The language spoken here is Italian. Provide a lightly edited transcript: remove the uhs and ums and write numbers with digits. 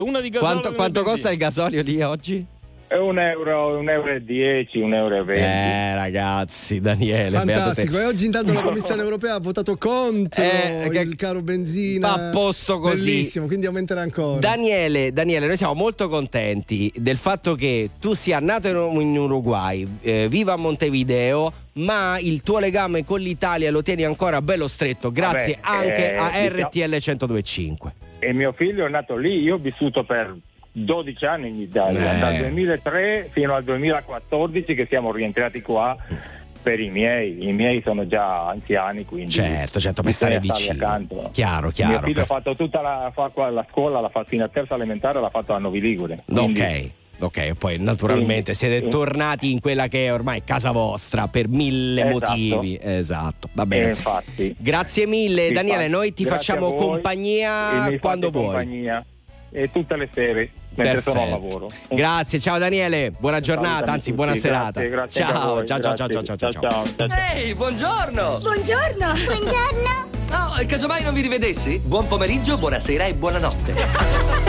Una di gasolio. Quanto costa il gasolio lì oggi? È €1,10, €1,20. Ragazzi, Daniele, fantastico. E oggi intanto la Commissione europea ha votato contro il caro benzina. Va a posto così. Bellissimo, quindi aumenterà ancora. Daniele, noi siamo molto contenti del fatto che tu sia nato in Uruguay, viva a Montevideo, ma il tuo legame con l'Italia lo tieni ancora bello stretto grazie anche a RTL 102.5. E mio figlio è nato lì, io ho vissuto per 12 anni in Italia, dal 2003 fino al 2014 che siamo rientrati qua per i miei sono già anziani, quindi certo per stare vicino, chiaro. Mio figlio ha fatto tutta la scuola, l'ha fatto fino a terza elementare, l'ha fatto a Novi Ligure, quindi... Ok, poi naturalmente siete tornati in quella che è ormai casa vostra per 1000 motivi. Esatto, va bene. Infatti. Grazie mille, Daniele, noi ti facciamo compagnia quando vuoi. Compagnia. E tutte le sere mentre sono al lavoro. Grazie, ciao Daniele, buona giornata, anzi buona serata. Grazie ciao. Ehi, buongiorno. Buongiorno. Oh, casomai non vi rivedessi? Buon pomeriggio, buonasera e buonanotte.